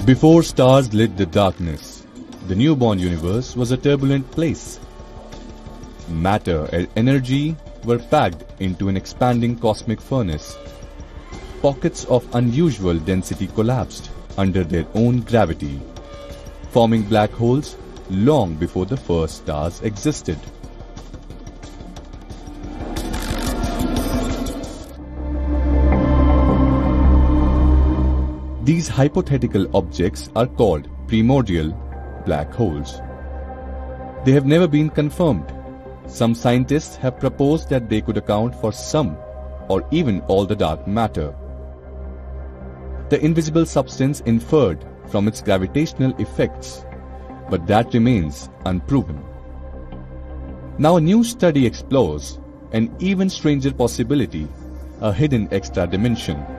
Before stars lit the darkness, the newborn universe was a turbulent place. Matter and energy were packed into an expanding cosmic furnace. Pockets of unusual density collapsed under their own gravity, forming black holes long before the first stars existed. These hypothetical objects are called primordial black holes. They have never been confirmed. Some scientists have proposed that they could account for some or even all the dark matter, the invisible substance inferred from its gravitational effects, but that remains unproven. Now a new study explores an even stranger possibility, a hidden extra dimension.